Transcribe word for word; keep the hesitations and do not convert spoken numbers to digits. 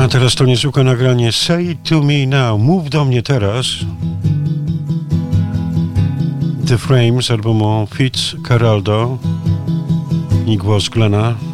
teraz to niezwykłe nagranie Say It To Me Now, mów do mnie teraz. The Frames z albumu Fitzcarraldo i głos Glena.